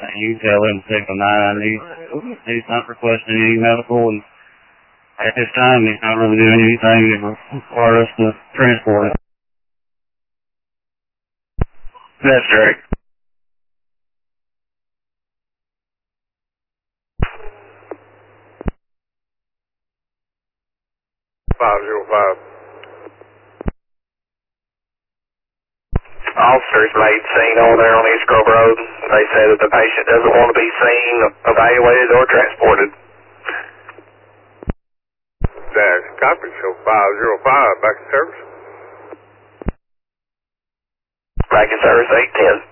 You can tell him 609 he's not requesting any medical, and at this time he's not really doing anything that would require us to transport it. That's correct. 505. Officers made scene over there on East Grove Road. They said that the patient doesn't want to be seen, evaluated, or transported. Dash copy, show 505, back in service. Back in service 810.